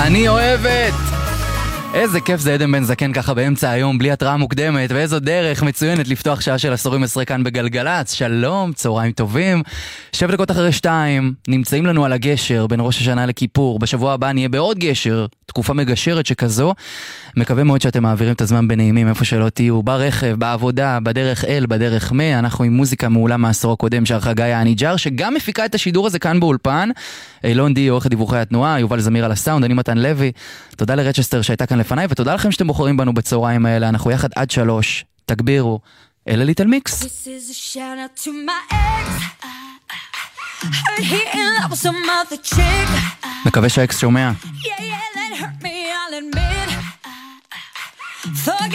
אני אוהבת. איזה כיף זה עדן בן זקן ככה באמצע היום בלי התראה מוקדמת, ואיזו דרך מצוינת לפתוח שעה של עשורים עשרה כאן בגלגלץ. שלום, צהריים טובים. 7:02 נמצאים לנו על הגשר בין ראש השנה לכיפור. בשבוע הבא נהיה בעוד גשר, תקופה מגשרת שכזו. מקווה מאוד שאתם מעבירים את הזמן בנעימים איפה שלא תהיו, ברכב, בעבודה, בדרך אל, בדרך מה. אנחנו עם מוזיקה מעולה מהעשור הקודם שערכה גאיה אניג'ר, שגם מפיקה את השידור הזה כאן באולפן. אילון די, עורך דיווחי התנועה, יובל זמיר על הסאונד, אני מתן לוי. תודה לרצ'סטר שהייתה כאן לפניי, ותודה לכם שאתם בוחרים בנו בצהריים האלה. אנחנו יחד עד 3. תגבירו. אלה ליטל מיקס. This is a shout out to my ex. Heard he in love with some other chick. מקווה שהאקס שומע. Yeah, that hurt me, I'll admit. Forget